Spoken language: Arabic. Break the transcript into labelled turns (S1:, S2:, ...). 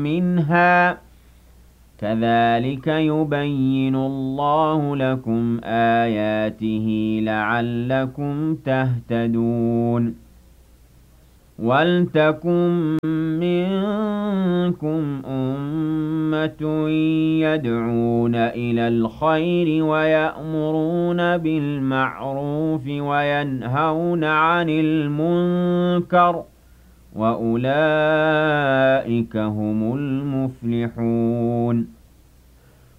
S1: منها كذلك يبين الله لكم آياته لعلكم تهتدون ولتكن منكم أمة يدعون إلى الخير ويأمرون بالمعروف وينهون عن المنكر وأولئك هم المفلحون